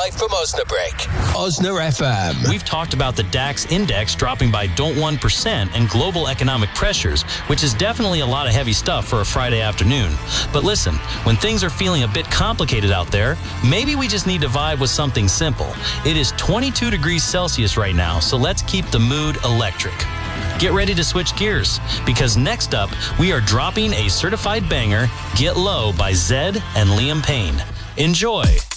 live from Osnabrück. Osner FM. We've talked about the DAX index dropping by 1% and global economic pressures, which is definitely a lot of heavy stuff for a Friday afternoon. But listen, when things are feeling a bit complicated out there, maybe we just need to vibe with something simple. It is 22 degrees Celsius right now, so let's keep the mood electric. Get ready to switch gears, because next up, we are dropping a certified banger, Get Low by Zedd and Liam Payne. Enjoy.